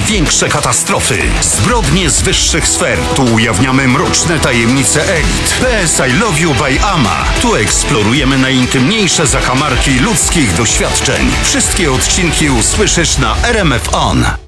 największe katastrofy, zbrodnie z wyższych sfer. Tu ujawniamy mroczne tajemnice elit. PS I Love You by Ama. Tu eksplorujemy najintymniejsze zakamarki ludzkich doświadczeń. Wszystkie odcinki usłyszysz na RMF On.